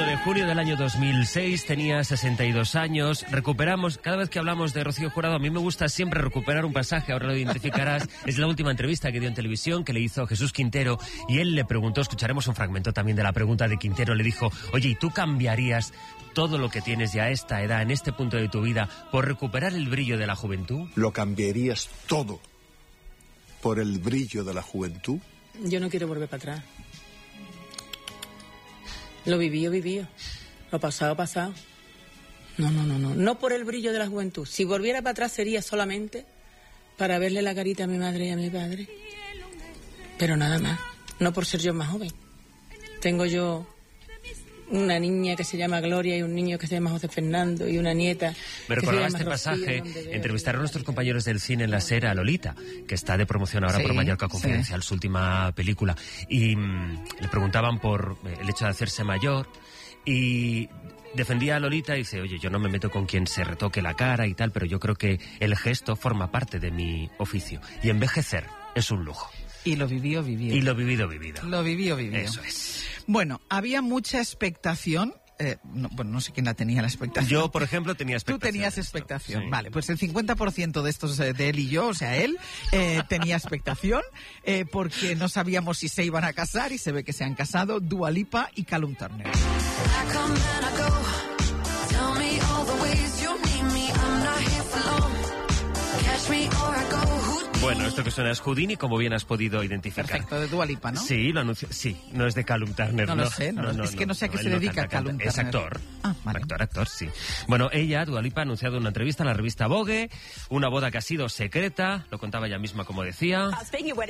1 de junio del año 2006, tenía 62 años. Recuperamos, cada vez que hablamos de Rocío Jurado, a mí me gusta siempre recuperar un pasaje, ahora lo identificarás. Es la última entrevista que dio en televisión, que le hizo Jesús Quintero, y él le preguntó, escucharemos un fragmento también de la pregunta de Quintero, le dijo: oye, ¿y tú cambiarías todo lo que tienes ya a esta edad, en este punto de tu vida, por recuperar el brillo de la juventud? ¿Lo cambiarías todo por el brillo de la juventud? Yo no quiero volver para atrás. Lo vivido. Lo pasado. No. No por el brillo de la juventud. Si volviera para atrás sería solamente para verle la carita a mi madre y a mi padre. Pero nada más. No por ser yo más joven. Tengo yo una niña que se llama Gloria y un niño que se llama José Fernando y una nieta. Me recordaba este pasaje. Entrevistaron a nuestros compañeros del cine en la SER a Lolita, que está de promoción ahora por Mallorca Confidencial, su última película, y le preguntaban por el hecho de hacerse mayor, y defendía a Lolita y dice: oye, yo no me meto con quien se retoque la cara y tal, pero yo creo que el gesto forma parte de mi oficio, y envejecer es un lujo. Y lo vivido. Y lo vivido. Lo vivido. Eso es. Bueno, había mucha expectación. No sé quién la tenía la expectación. Yo, por ejemplo, tenía expectación. Tú tenías expectación. Sí. Vale, pues el 50% de estos, de él y yo, o sea, él, tenía expectación, porque no sabíamos si se iban a casar, y se ve que se han casado Dua Lipa y Callum Turner. Bueno, esto que suena es Houdini, como bien has podido identificar. Perfecto, de Dua Lipa, ¿no? Sí, lo anunció. Sí, no es de Callum Turner. No lo sé, es que no sé a qué se dedica Callum Turner. Es actor. Ah, vale. Actor, sí. Bueno, ella, Dua Lipa, ha anunciado en una entrevista en la revista Vogue una boda que ha sido secreta, lo contaba ella misma como decía. La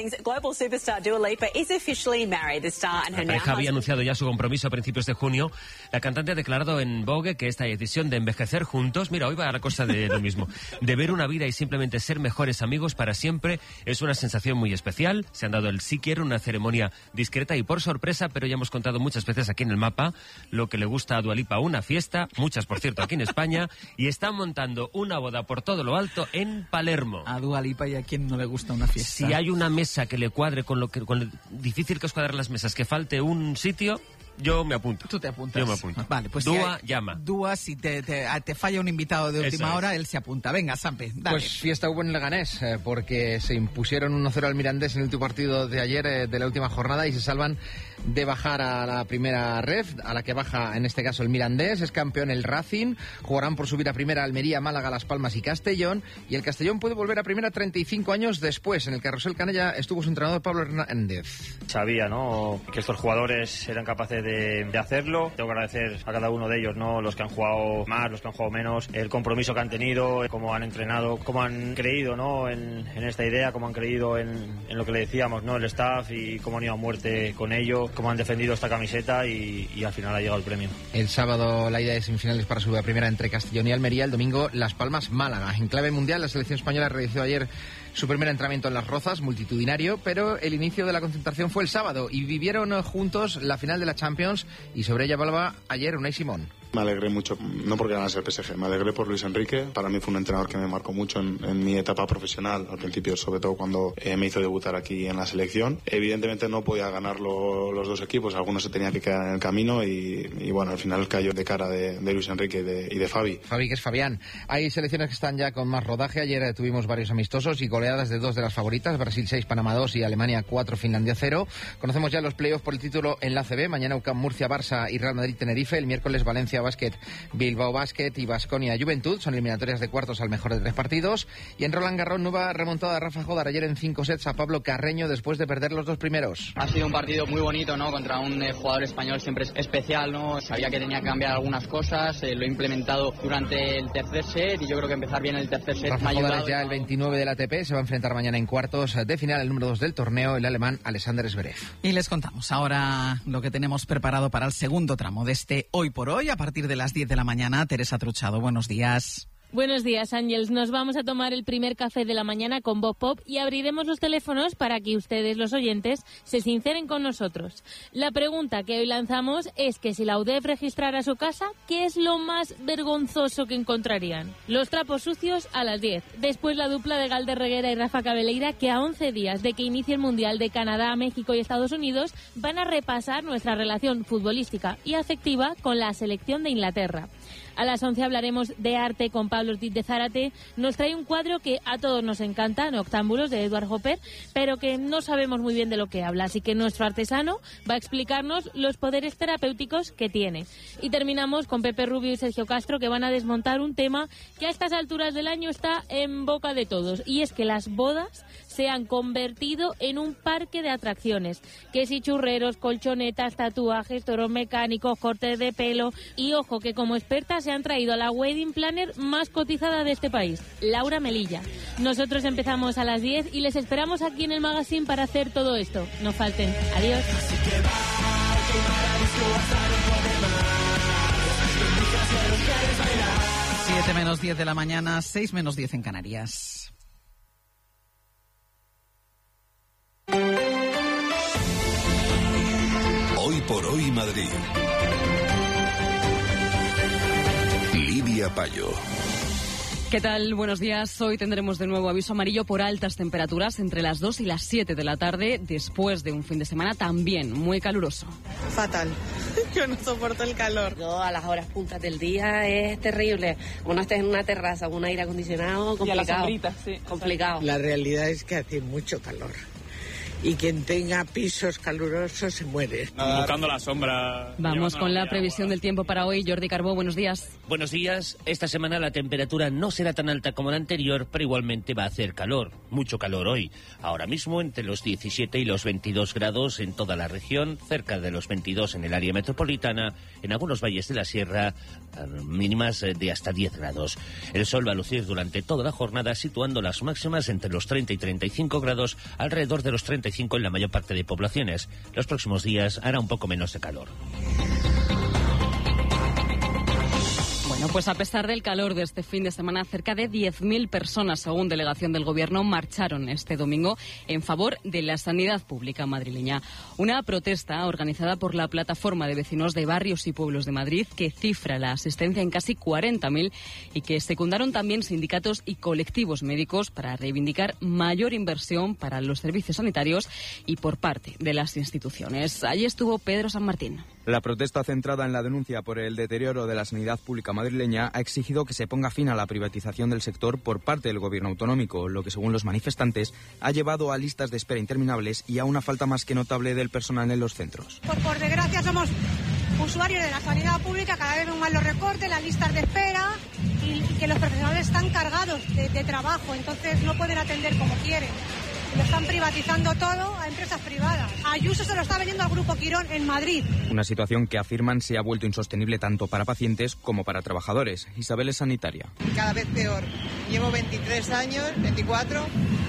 pareja había anunciado ya su compromiso a principios de junio. La cantante ha declarado en Vogue que esta decisión de envejecer juntos, mira, hoy va a la cosa de lo mismo, de ver una vida y simplemente ser mejores amigos para siempre, es una sensación muy especial. Se han dado el sí quiero, una ceremonia discreta y por sorpresa, pero ya hemos contado muchas veces aquí en el mapa lo que le gusta a Dua Lipa: una fiesta, muchas por cierto aquí en España, y están montando una boda por todo lo alto en Palermo. A Dua Lipa, y a quién no le gusta una fiesta. Si hay una mesa que le cuadre con lo difícil que es cuadrar las mesas, que falte un sitio, yo me apunto. Tú te apuntas. Yo me apunto. Vale, pues Dua llama. Dua, si te falla un invitado de última hora, él se apunta. Venga, Sampe, dale. Pues fiesta hubo en Leganés, porque se impusieron 1-0 al Mirandés en el último partido de ayer, de la última jornada, y se salvan de bajar a la primera ref, a la que baja en este caso el Mirandés. Es campeón el Racing, jugarán por subir a primera Almería, Málaga, Las Palmas y Castellón, y el Castellón puede volver a primera 35 años después. En el Carrusel Canella estuvo su entrenador Pablo Hernández. Sabía, ¿no?, que estos jugadores eran capaces de hacerlo. Tengo que agradecer a cada uno de ellos, ¿no?, los que han jugado más, los que han jugado menos, el compromiso que han tenido, cómo han entrenado, cómo han creído, ¿no?, en esta idea, cómo han creído en lo que le decíamos, ¿no?, el staff, y cómo han ido a muerte con ello, cómo han defendido esta camiseta, y al final ha llegado el premio. El sábado la ida de semifinales para subir a primera entre Castellón y Almería, el domingo Las Palmas, Málaga. En clave mundial, la selección española realizó ayer su primer entrenamiento en Las Rozas, multitudinario, pero el inicio de la concentración fue el sábado y vivieron juntos la final de la Champions, y sobre ella hablaba ayer Unai Simón. Me alegré mucho, no porque ganase el PSG, me alegré por Luis Enrique. Para mí fue un entrenador que me marcó mucho en mi etapa profesional, al principio, sobre todo cuando me hizo debutar aquí en la selección. Evidentemente no podía ganar los dos equipos, algunos se tenían que quedar en el camino, y bueno, al final cayó de cara de Luis Enrique y de Fabi. Fabi, que es Fabián. Hay selecciones que están ya con más rodaje. Ayer tuvimos varios amistosos y goleadas de dos de las favoritas, Brasil 6, Panamá 2 y Alemania 4, Finlandia 0. Conocemos ya los playoffs por el título en la ACB. Mañana UCAM Murcia, Barça y Real Madrid Tenerife. El miércoles Valencia Basket, Bilbao Basket y Baskonia Juventud. Son eliminatorias de cuartos al mejor de 3 partidos. Y en Roland Garros, nueva remontada de Rafa Jodar ayer en 5 sets a Pablo Carreño después de perder los 2 primeros. Ha sido un partido muy bonito, ¿no?, contra un jugador español siempre especial, ¿no? Sabía que tenía que cambiar algunas cosas, lo he implementado durante el tercer set, y yo creo que empezar bien el tercer set Rafa Jodar es ya el 29 del ATP, se va a enfrentar mañana en cuartos de final el número 2 del torneo, el alemán Alexander Zverev. Y les contamos ahora lo que tenemos preparado para el segundo tramo de este Hoy por Hoy, a partir de las 10 de la mañana. Teresa Truchado, buenos días. Buenos días, Ángels. Nos vamos a tomar el primer café de la mañana con Bob Pop y abriremos los teléfonos para que ustedes, los oyentes, se sinceren con nosotros. La pregunta que hoy lanzamos es que si la UDEF registrara su casa, ¿qué es lo más vergonzoso que encontrarían? Los trapos sucios a las 10. Después la dupla de Galder Reguera y Rafa Cabeleira, que a 11 días de que inicie el Mundial de Canadá, México y Estados Unidos, van a repasar nuestra relación futbolística y afectiva con la selección de Inglaterra. A las 11 hablaremos de arte con Pablo Ortiz de Zárate. Nos trae un cuadro que a todos nos encanta, Noctámbulos, de Edward Hopper, pero que no sabemos muy bien de lo que habla. Así que nuestro artesano va a explicarnos los poderes terapéuticos que tiene. Y terminamos con Pepe Rubio y Sergio Castro, que van a desmontar un tema que a estas alturas del año está en boca de todos. Y es que las bodas se han convertido en un parque de atracciones. Que si churreros, colchonetas, tatuajes, toros mecánicos, cortes de pelo. Y ojo, que como experta se han traído a la wedding planner más cotizada de este país, Laura Melilla. Nosotros empezamos a las 10 y les esperamos aquí en el magazine para hacer todo esto. No falten. Adiós. 7 menos 10 de la mañana, 6 menos 10 en Canarias. Hoy por hoy Madrid. Lidia Payo. ¿Qué tal? Buenos días. Hoy tendremos de nuevo aviso amarillo por altas temperaturas entre las 2 y las 7 de la tarde, después de un fin de semana también muy caluroso. Fatal. Yo no soporto el calor. Yo a las horas puntas del día es terrible. Uno estés en una terraza con un aire acondicionado, complicado. Y a la sombrita, sí. Complicado. La realidad es que hace mucho calor. Y quien tenga pisos calurosos se muere. Buscando la sombra. Vamos con la previsión del tiempo para hoy. Jordi Carbó, buenos días. Buenos días. Esta semana la temperatura no será tan alta como la anterior, pero igualmente va a hacer calor. Mucho calor hoy. Ahora mismo entre los 17 y los 22 grados en toda la región, cerca de los 22 en el área metropolitana, en algunos valles de la sierra, mínimas de hasta 10 grados. El sol va a lucir durante toda la jornada, situando las máximas entre los 30 y 35 grados, alrededor de los 35 en la mayor parte de poblaciones. Los próximos días hará un poco menos de calor. Bueno, pues a pesar del calor de este fin de semana, cerca de 10.000 personas, según delegación del Gobierno, marcharon este domingo en favor de la sanidad pública madrileña. Una protesta organizada por la Plataforma de Vecinos de Barrios y Pueblos de Madrid, que cifra la asistencia en casi 40.000 y que secundaron también sindicatos y colectivos médicos para reivindicar mayor inversión para los servicios sanitarios y por parte de las instituciones. Allí estuvo Pedro San Martín. La protesta, centrada en la denuncia por el deterioro de la sanidad pública madrileña, ha exigido que se ponga fin a la privatización del sector por parte del gobierno autonómico, lo que, según los manifestantes, ha llevado a listas de espera interminables y a una falta más que notable del personal en los centros. Por desgracia somos usuarios de la sanidad pública, cada vez ven más los recortes, las listas de espera y que los profesionales están cargados de trabajo, entonces no pueden atender como quieren. Lo están privatizando todo a empresas privadas. Ayuso se lo está vendiendo al Grupo Quirón en Madrid. Una situación que afirman se ha vuelto insostenible tanto para pacientes como para trabajadores. Isabel es sanitaria. Cada vez peor. Llevo 23 años, 24,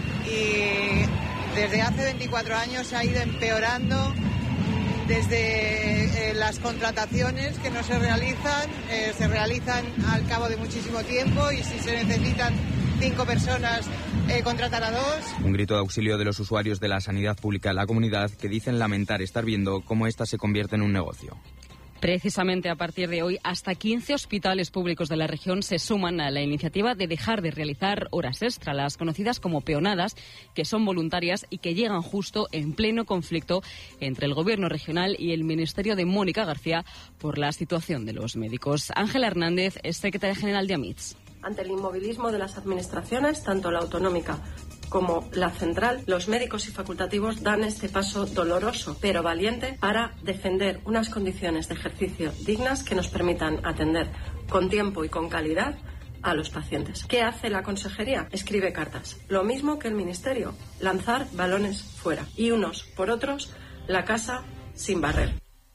y desde hace 24 años ha ido empeorando. Desde las contrataciones que no se realizan al cabo de muchísimo tiempo, y si se necesitan 5 personas, contratar a 2. Un grito de auxilio de los usuarios de la sanidad pública en la comunidad, que dicen lamentar estar viendo cómo esta se convierte en un negocio. Precisamente a partir de hoy, hasta 15 hospitales públicos de la región se suman a la iniciativa de dejar de realizar horas extra, las conocidas como peonadas, que son voluntarias y que llegan justo en pleno conflicto entre el Gobierno regional y el Ministerio de Mónica García por la situación de los médicos. Ángela Hernández es secretaria general de AMITS. Ante el inmovilismo de las administraciones, tanto la autonómica como la central, los médicos y facultativos dan este paso doloroso, pero valiente, para defender unas condiciones de ejercicio dignas que nos permitan atender con tiempo y con calidad a los pacientes. ¿Qué hace la consejería? Escribe cartas. Lo mismo que el ministerio, lanzar balones fuera. Y unos por otros, la casa sin barrer.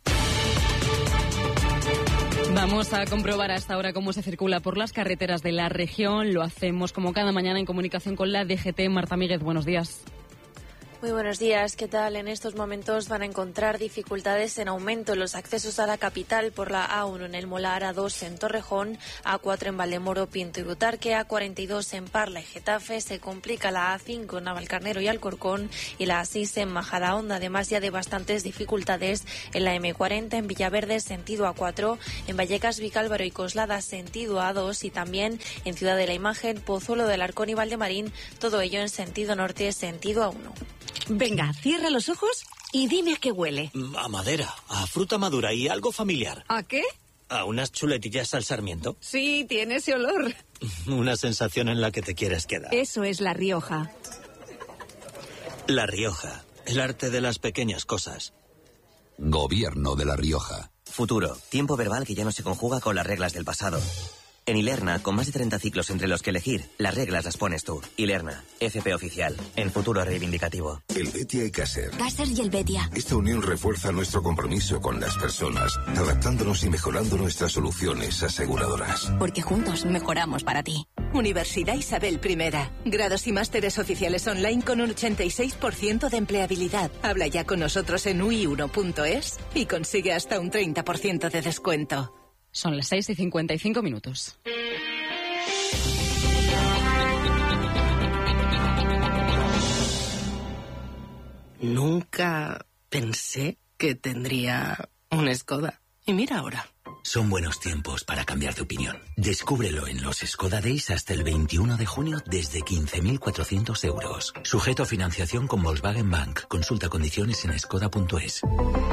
Vamos a comprobar hasta ahora cómo se circula por las carreteras de la región. Lo hacemos como cada mañana en comunicación con la DGT. Marta Míguez, buenos días. Muy buenos días, ¿qué tal? En estos momentos van a encontrar dificultades en aumento en los accesos a la capital por la A1 en el Molar, A2 en Torrejón, A4 en Valdemoro, Pinto y Butarque, A42 en Parla y Getafe, se complica la A5 en Navalcarnero y Alcorcón y la A6 en Majadahonda, además ya de bastantes dificultades en la M40 en Villaverde, sentido A4, en Vallecas, Vicálvaro y Coslada, sentido A2 y también en Ciudad de la Imagen, Pozuelo del Arcón y Valdemarín, todo ello en sentido norte, sentido A1. Venga, cierra los ojos y dime a qué huele. A madera, a fruta madura y algo familiar. ¿A qué? ¿A unas chuletillas al sarmiento? Sí, tiene ese olor. Una sensación en la que te quieres quedar. Eso es La Rioja. La Rioja, el arte de las pequeñas cosas. Gobierno de La Rioja. Futuro, tiempo verbal que ya no se conjuga con las reglas del pasado. En Ilerna, con más de 30 ciclos entre los que elegir, las reglas las pones tú. Ilerna, FP oficial, en futuro reivindicativo. El Betia y Caser. Caser y el Betia. Esta unión refuerza nuestro compromiso con las personas, adaptándonos y mejorando nuestras soluciones aseguradoras. Porque juntos mejoramos para ti. Universidad Isabel I. Grados y másteres oficiales online con un 86% de empleabilidad. Habla ya con nosotros en ui1.es y consigue hasta un 30% de descuento. Son las 6:55. Nunca pensé que tendría un Skoda. Y mira ahora. Son buenos tiempos para cambiar de opinión. Descúbrelo en los Skoda Days hasta el 21 de junio desde 15.400 euros. Sujeto a financiación con Volkswagen Bank. Consulta condiciones en skoda.es.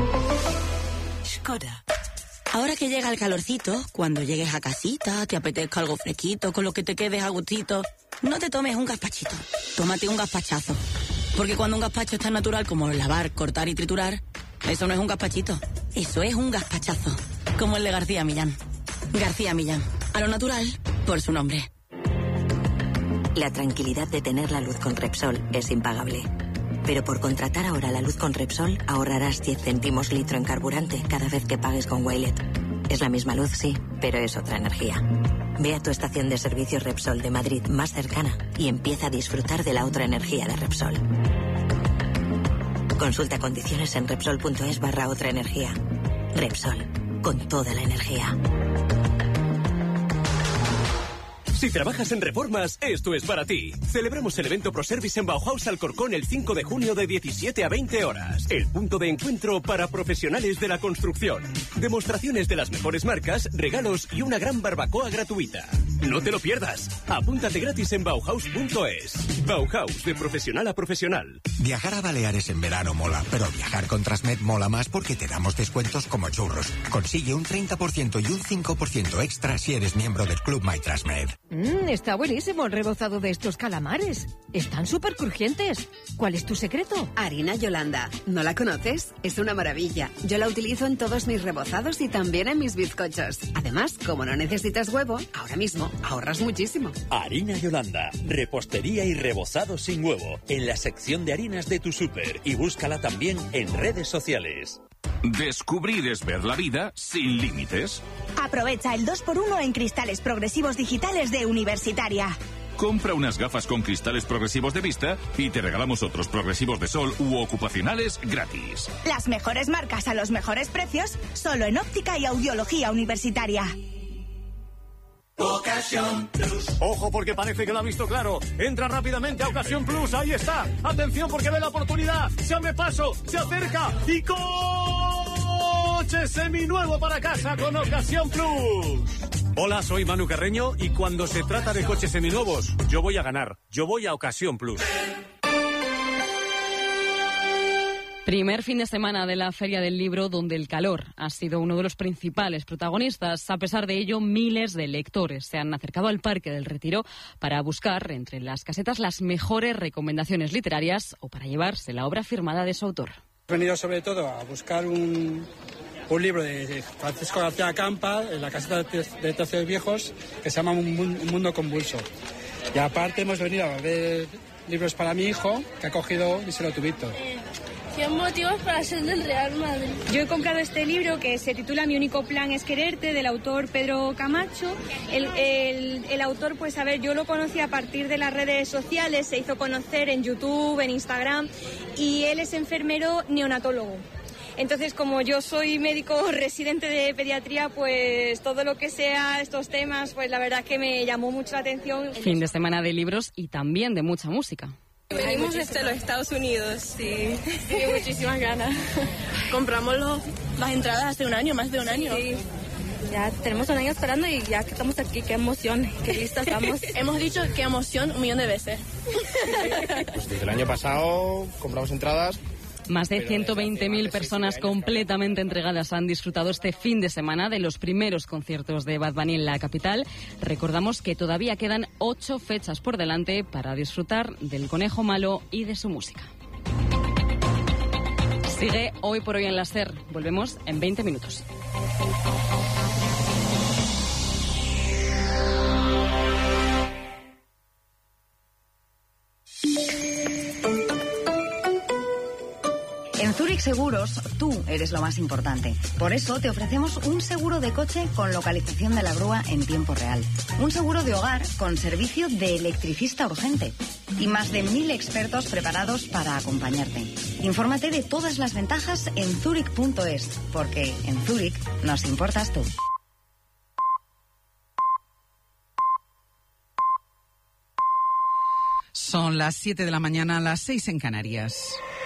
Skoda. Ahora que llega el calorcito, cuando llegues a casita, te apetezca algo fresquito, con lo que te quedes a gustito, no te tomes un gazpachito, tómate un gazpachazo. Porque cuando un gazpacho es tan natural como lavar, cortar y triturar, eso no es un gazpachito, eso es un gazpachazo. Como el de García Millán. García Millán, a lo natural, por su nombre. La tranquilidad de tener la luz con Repsol es impagable. Pero por contratar ahora la luz con Repsol, ahorrarás 10 céntimos litro en carburante cada vez que pagues con Wilet. Es la misma luz, sí, pero es otra energía. Ve a tu estación de servicio Repsol de Madrid más cercana y empieza a disfrutar de la otra energía de Repsol. Consulta condiciones en Repsol.es/otra energía. Repsol, con toda la energía. Si trabajas en reformas, esto es para ti. Celebramos el evento ProService en Bauhaus Alcorcón el 5 de junio de 17 a 20 horas. El punto de encuentro para profesionales de la construcción. Demostraciones de las mejores marcas, regalos y una gran barbacoa gratuita. No te lo pierdas. Apúntate gratis en Bauhaus.es. Bauhaus, de profesional a profesional. Viajar a Baleares en verano mola, pero viajar con Transmed mola más porque te damos descuentos como churros. Consigue un 30% y un 5% extra si eres miembro del Club My Transmed. Está buenísimo el rebozado de estos calamares. Están súper crujientes. ¿Cuál es tu secreto? Harina Yolanda. ¿No la conoces? Es una maravilla. Yo la utilizo en todos mis rebozados y también en mis bizcochos. Además, como no necesitas huevo, ahora mismo ahorras muchísimo. Harina Yolanda. Repostería y rebozado sin huevo. En la sección de harinas de tu súper. Y búscala también en redes sociales. Descubrir es ver la vida sin límites. Aprovecha el 2x1 en cristales progresivos digitales de Universitaria. Compra unas gafas con cristales progresivos de vista y te regalamos otros progresivos de sol u ocupacionales gratis. Las mejores marcas a los mejores precios, solo en óptica y audiología universitaria. Ocasión Plus. Ojo porque parece que lo ha visto claro. Entra rápidamente a Ocasión Plus, ahí está. Atención porque ve la oportunidad. Se abre paso, se acerca y coche seminuevo para casa con Ocasión Plus. Hola, soy Manu Carreño y cuando se trata de coches seminuevos, yo voy a ganar. Yo voy a Ocasión Plus. Primer fin de semana de la Feria del Libro, donde el calor ha sido uno de los principales protagonistas. A pesar de ello, miles de lectores se han acercado al Parque del Retiro para buscar entre las casetas las mejores recomendaciones literarias o para llevarse la obra firmada de su autor. He venido sobre todo a buscar un libro de Francisco García Campa, en la caseta de Trocios Viejos, que se llama Un mundo convulso. Y aparte hemos venido a ver libros para mi hijo, que ha cogido y se lo tubito. 100 motivos para ser del Real Madrid. Yo he comprado este libro que se titula Mi único plan es quererte, del autor Pedro Camacho. El autor, pues a ver, yo lo conocí a partir de las redes sociales, se hizo conocer en YouTube, en Instagram, y él es enfermero neonatólogo. Entonces, como yo soy médico residente de pediatría, pues todo lo que sea estos temas, pues la verdad es que me llamó mucho la atención. Fin de semana de libros y también de mucha música. Venimos desde los Estados Unidos, sí, muchísimas ganas. Compramos las entradas hace un año, más de un año. Sí. Ya tenemos un año esperando y ya que estamos aquí, qué emoción, qué listas estamos. Hemos dicho qué emoción 1 millón de veces. Pues desde el año pasado compramos entradas. Más de 120.000 personas completamente entregadas han disfrutado este fin de semana de los primeros conciertos de Bad Bunny en la capital. Recordamos que todavía quedan 8 fechas por delante para disfrutar del Conejo Malo y de su música. Sigue Hoy por Hoy en la SER. Volvemos en 20 minutos. En Zurich Seguros, tú eres lo más importante. Por eso te ofrecemos un seguro de coche con localización de la grúa en tiempo real. Un seguro de hogar con servicio de electricista urgente. Y más de 1000 expertos preparados para acompañarte. Infórmate de todas las ventajas en Zurich.es, porque en Zurich nos importas tú. Son las 7 de la mañana, las 6 en Canarias.